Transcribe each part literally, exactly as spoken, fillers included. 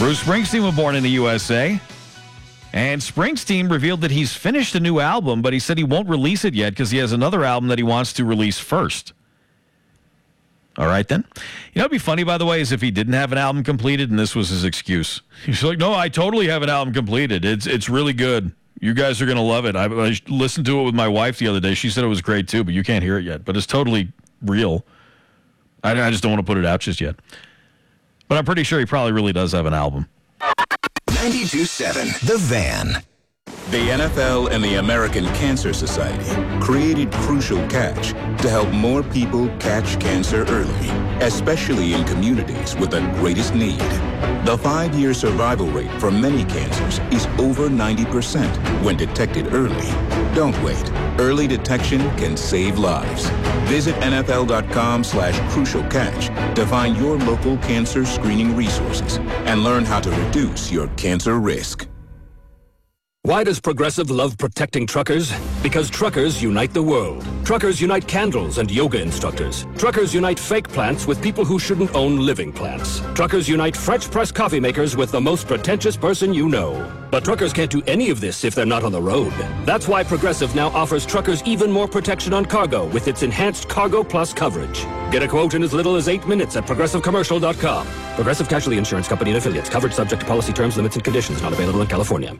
Bruce Springsteen was born in the U S A. And Springsteen revealed that he's finished a new album, but he said he won't release it yet because he has another album that he wants to release first. All right, then. You know, it'd be funny, by the way, is if he didn't have an album completed and this was his excuse. He's like, no, I totally have an album completed. It's it's really good. You guys are going to love it. I, I listened to it with my wife the other day. She said it was great, too, but you can't hear it yet. But it's totally real. I, I just don't want to put it out just yet. But I'm pretty sure he probably really does have an album. ninety-two point seven The Van. The N F L and the American Cancer Society created Crucial Catch to help more people catch cancer early, especially in communities with the greatest need. The five-year survival rate for many cancers is over ninety percent when detected early. Don't wait. Early detection can save lives. Visit nfl.com slash crucial catch to find your local cancer screening resources and learn how to reduce your cancer risk. Why does Progressive love protecting truckers? Because truckers unite the world. Truckers unite candles and yoga instructors. Truckers unite fake plants with people who shouldn't own living plants. Truckers unite French press coffee makers with the most pretentious person you know. But truckers can't do any of this if they're not on the road. That's why Progressive now offers truckers even more protection on cargo with its enhanced Cargo Plus coverage. Get a quote in as little as eight minutes at progressive commercial dot com. Progressive Casualty Insurance Company and Affiliates. Coverage subject to policy terms, limits, and conditions. Not available in California.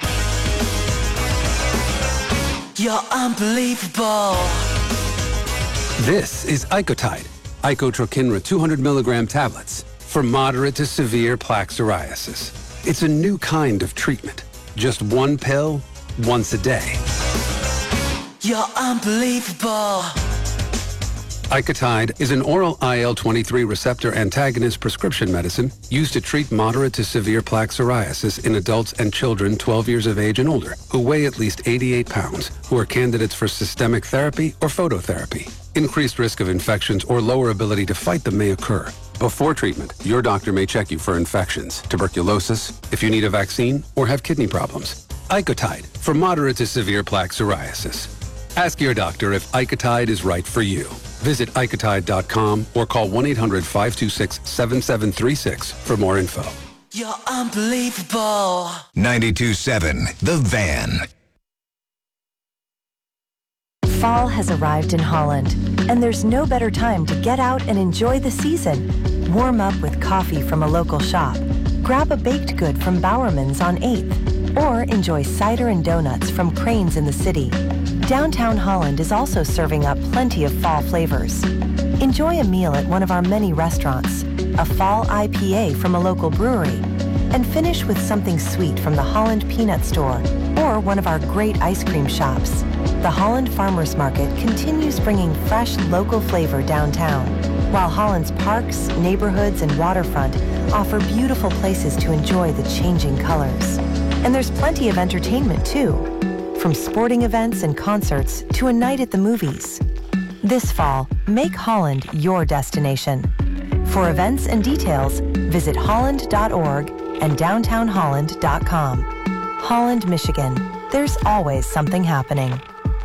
You're unbelievable. This is Icotide, Icotrokinra two hundred milligram tablets for moderate to severe plaque psoriasis. It's a new kind of treatment. Just one pill, once a day. You're unbelievable. Icotide is an oral I L twenty-three receptor antagonist prescription medicine used to treat moderate to severe plaque psoriasis in adults and children twelve years of age and older who weigh at least eighty-eight pounds, who are candidates for systemic therapy or phototherapy. Increased risk of infections or lower ability to fight them may occur. Before treatment, your doctor may check you for infections, tuberculosis, if you need a vaccine, or have kidney problems. Icotide for moderate to severe plaque psoriasis. Ask your doctor if Icotide is right for you. Visit Icotide dot com or call one eight hundred five two six seven seven three six for more info. You're unbelievable. ninety-two point seven The Van. Fall has arrived in Holland, and there's no better time to get out and enjoy the season. Warm up with coffee from a local shop. Grab a baked good from Bowerman's on eighth, or enjoy cider and donuts from Crane's in the city. Downtown Holland is also serving up plenty of fall flavors. Enjoy a meal at one of our many restaurants, a fall I P A from a local brewery, and finish with something sweet from the Holland Peanut Store or one of our great ice cream shops. The Holland Farmers Market continues bringing fresh local flavor downtown, while Holland's parks, neighborhoods, and waterfront offer beautiful places to enjoy the changing colors. And there's plenty of entertainment too, from sporting events and concerts to a night at the movies. This fall, make Holland your destination. For events and details, visit holland dot org and downtown holland dot com. Holland, Michigan. There's always something happening.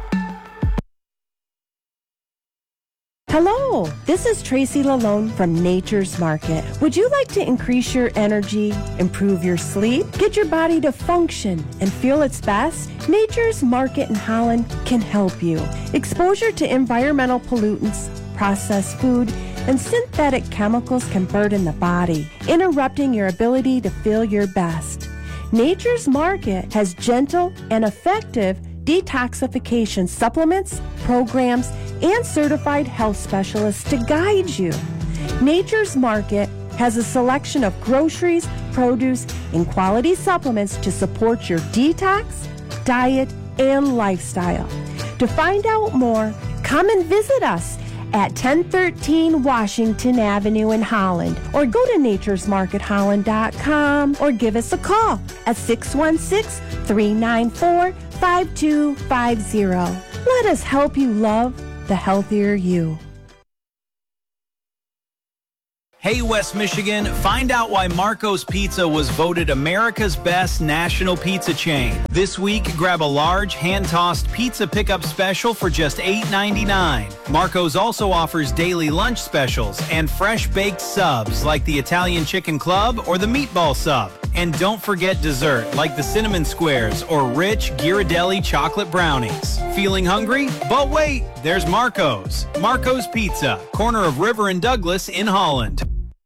Hello, this is Tracy Lalone from Nature's Market. Would you like to increase your energy, improve your sleep, get your body to function and feel its best? Nature's Market in Holland can help you. Exposure to environmental pollutants, processed food, and synthetic chemicals can burden the body, interrupting your ability to feel your best. Nature's Market has gentle and effective detoxification supplements, programs, and certified health specialists to guide you. Nature's Market has a selection of groceries, produce, and quality supplements to support your detox, diet, and lifestyle. To find out more, come and visit us at ten thirteen Washington Avenue in Holland, or go to natures market holland dot com, or give us a call at six one six, three nine four, five two five zero. Let us help you love the healthier you. Hey, West Michigan, find out why Marco's Pizza was voted America's best national pizza chain. This week, grab a large, hand-tossed pizza pickup special for just eight ninety-nine. Marco's also offers daily lunch specials and fresh-baked subs like the Italian Chicken Club or the Meatball Sub. And don't forget dessert like the Cinnamon Squares or rich Ghirardelli chocolate brownies. Feeling hungry? But wait, there's Marco's. Marco's Pizza, corner of River and Douglas in Holland.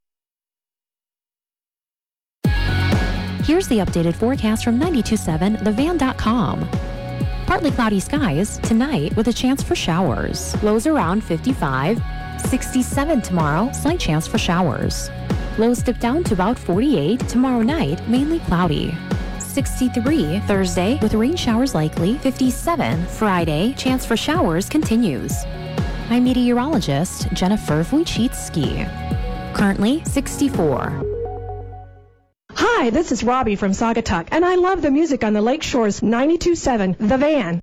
Here's the updated forecast from ninety-two point seven the van dot com. Partly cloudy skies tonight with a chance for showers. Lows around fifty-five. sixty-seven tomorrow, slight chance for showers. Lows dip down to about forty-eight tomorrow night, mainly cloudy. sixty-three Thursday with rain showers likely. fifty-seven Friday, chance for showers continues. I'm meteorologist Jennifer Wojcicki. Currently sixty-four. Hi, this is Robbie from Saugatuck, and I love the music on the Lake Shore's ninety-two point seven The Van.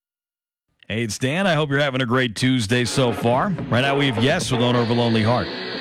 Hey, it's Dan. I hope you're having a great Tuesday so far. Right now we have Yes with Owner of a Lonely Heart.